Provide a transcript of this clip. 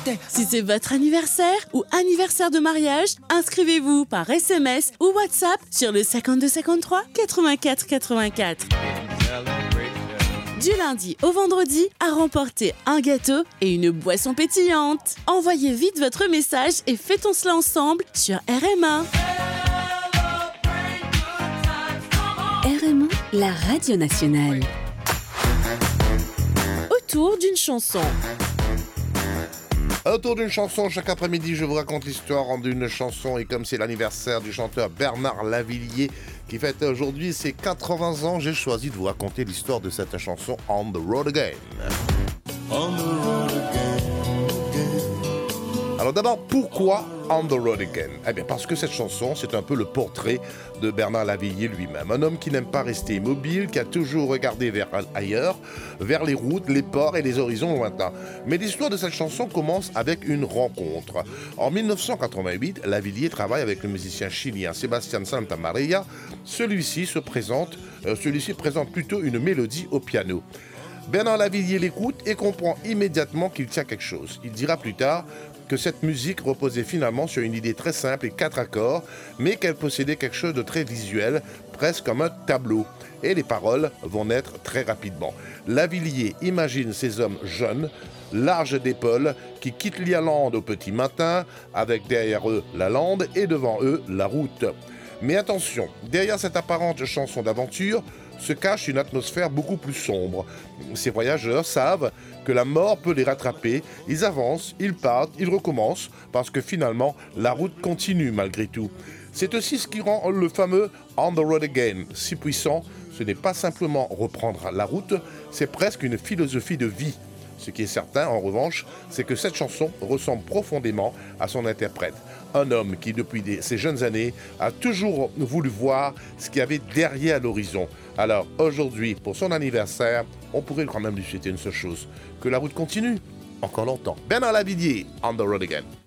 Si c'est votre anniversaire ou anniversaire de mariage, inscrivez-vous par SMS ou WhatsApp sur le 52 53 84 84. Du lundi au vendredi, à remporter un gâteau et une boisson pétillante. Envoyez vite votre message et fêtons cela ensemble sur RMA. RMA, la radio nationale. Autour d'une chanson. Autour d'une chanson, chaque après-midi, je vous raconte l'histoire d'une chanson. Et comme c'est l'anniversaire du chanteur Bernard Lavilliers qui fête aujourd'hui ses 80 ans, j'ai choisi de vous raconter l'histoire de cette chanson On the Road Again. On the road again. Alors d'abord, pourquoi On the Road Again? Eh bien parce que cette chanson, c'est un peu le portrait de Bernard Lavilliers lui-même. Un homme qui n'aime pas rester immobile, qui a toujours regardé vers ailleurs, vers les routes, les ports et les horizons lointains. Mais l'histoire de cette chanson commence avec une rencontre. En 1988, Lavilliers travaille avec le musicien chilien Sebastián Santamaría. Celui-ci présente plutôt une mélodie au piano. Bernard Lavilliers l'écoute et comprend immédiatement qu'il tient quelque chose. Il dira plus tard que cette musique reposait finalement sur une idée très simple et 4 accords, mais qu'elle possédait quelque chose de très visuel, presque comme un tableau. Et les paroles vont naître très rapidement. Lavilliers imagine ces hommes jeunes, larges d'épaules, qui quittent l'Irlande au petit matin, avec derrière eux la lande et devant eux la route. Mais attention, derrière cette apparente chanson d'aventure se cache une atmosphère beaucoup plus sombre. Ces voyageurs savent que la mort peut les rattraper, ils avancent, ils partent, ils recommencent, parce que finalement, la route continue malgré tout. C'est aussi ce qui rend le fameux « On the road again » si puissant. Ce n'est pas simplement reprendre la route, c'est presque une philosophie de vie. Ce qui est certain, en revanche, c'est que cette chanson ressemble profondément à son interprète. Un homme qui, depuis ses jeunes années, a toujours voulu voir ce qu'il y avait derrière l'horizon. Alors, aujourd'hui, pour son anniversaire, on pourrait quand même lui souhaiter une seule chose, que la route continue encore longtemps. Bernard Lavilliers, On the Road Again.